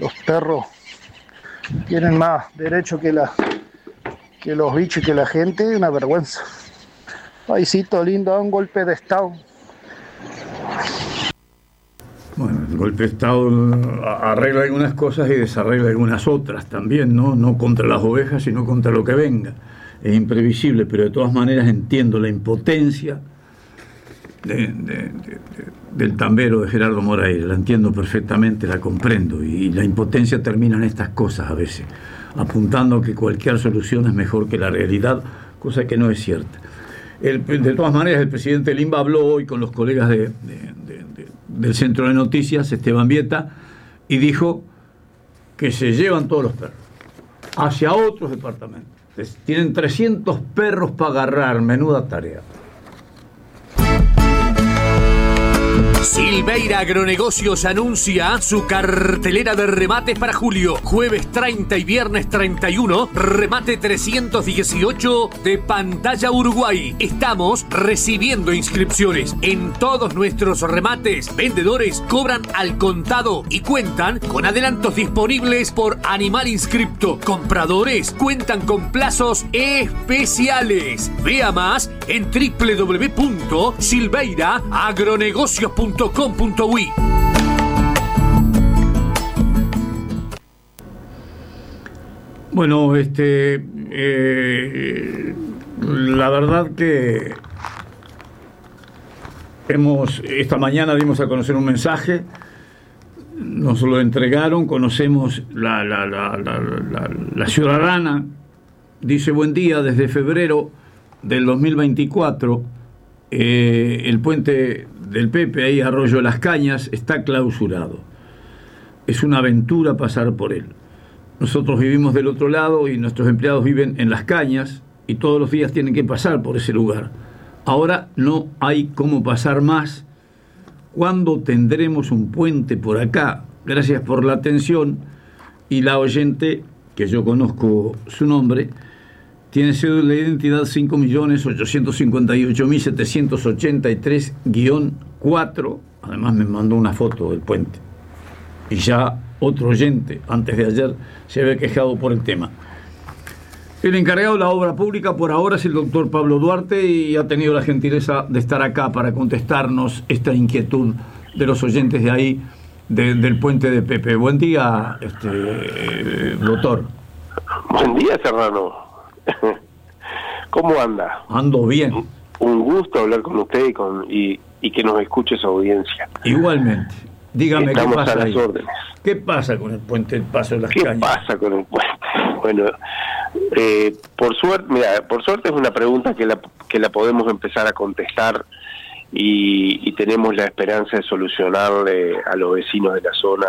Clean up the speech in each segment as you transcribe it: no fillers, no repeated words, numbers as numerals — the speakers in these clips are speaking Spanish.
Los perros tienen más derecho que los bichos y que la gente, una vergüenza. Paisito lindo, un golpe de Estado. Bueno, el golpe de Estado arregla algunas cosas y desarregla algunas otras también, ¿no? No contra las ovejas, sino contra lo que venga. Es imprevisible, pero de todas maneras entiendo la impotencia del tambero de Gerardo Moreira. La entiendo perfectamente, la comprendo. Y la impotencia termina en estas cosas a veces, apuntando a que cualquier solución es mejor que la realidad, cosa que no es cierta. De todas maneras, el presidente Limba habló hoy con los colegas del Centro de Noticias, Esteban Vieta, y dijo que se llevan todos los perros hacia otros departamentos. Tienen 300 perros para agarrar, menuda tarea. Silveira Agronegocios anuncia su cartelera de remates para julio. Jueves 30 y viernes 31, remate 318 de Pantalla Uruguay. Estamos recibiendo inscripciones. En todos nuestros remates, vendedores cobran al contado y cuentan con adelantos disponibles por animal inscripto. Compradores cuentan con plazos especiales. Vea más en www.silveiraagronegocios.com.uy. Bueno, la verdad que esta mañana dimos a conocer un mensaje, nos lo entregaron, conocemos la ciudadana, dice: buen día, desde febrero del 2024 el puente del Pepe, ahí Arroyo de las Cañas, está clausurado. Es una aventura pasar por él. Nosotros vivimos del otro lado y nuestros empleados viven en Las Cañas y todos los días tienen que pasar por ese lugar. Ahora no hay cómo pasar más. ¿Cuándo tendremos un puente por acá? Gracias por la atención. Y la oyente, que yo conozco su nombre, tiene cédula de identidad 5.858.783-4. Además me mandó una foto del puente. Y ya otro oyente, antes de ayer, se había quejado por el tema. El encargado de la obra pública por ahora es el doctor Pablo Duarte y ha tenido la gentileza de estar acá para contestarnos esta inquietud de los oyentes de ahí, del puente de Pepe. Buen día, doctor. Buen día, Serrano. ¿Cómo anda? Ando bien. Un gusto hablar con usted y que nos escuche su audiencia. Igualmente. Dígame, estamos ¿qué pasa a las ahí? órdenes. ¿Qué pasa con el puente del Paso de las Cañas? ¿Qué pasa con el puente? Bueno, por suerte es una pregunta que la podemos empezar a contestar y tenemos la esperanza de solucionarle a los vecinos de la zona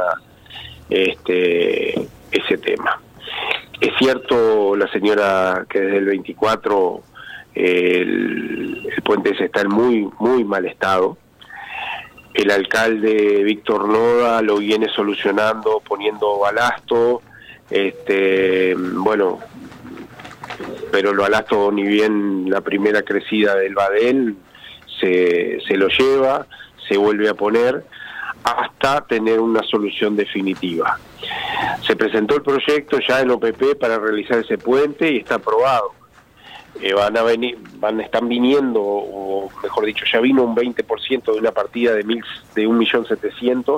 ese tema. Es cierto, la señora, que desde el 24 el puente ese está en muy, muy mal estado. El alcalde Víctor Noda lo viene solucionando, poniendo balasto, bueno, pero el balasto, ni bien la primera crecida del Badel, se lo lleva, se vuelve a poner, hasta tener una solución definitiva. Se presentó el proyecto ya en OPP para realizar ese puente y está aprobado. Están viniendo, o mejor dicho, ya vino un 20% de una partida de 1.700.000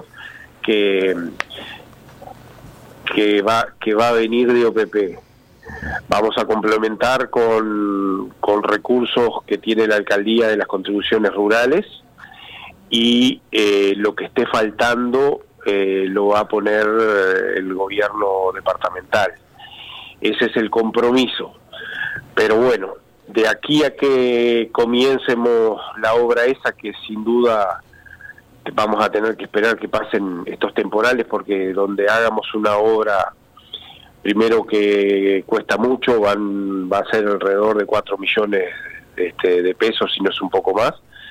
que va a venir de OPP. Vamos a complementar con recursos que tiene la alcaldía de las contribuciones rurales y lo que esté faltando lo va a poner el gobierno departamental. Ese es el compromiso. Pero bueno, de aquí a que comiencemos la obra esa, que sin duda vamos a tener que esperar que pasen estos temporales, porque donde hagamos una obra, primero que cuesta mucho, va a ser alrededor de 4 millones de pesos, si no es un poco más,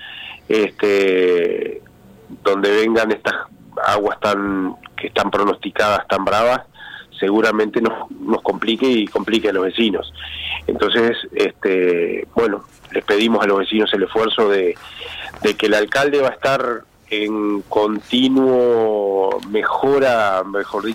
donde vengan estas aguas que están pronosticadas tan bravas, seguramente nos complique y complique a los vecinos. Entonces, bueno, les pedimos a los vecinos el esfuerzo de que el alcalde va a estar en continuo mejora, mejor dicho,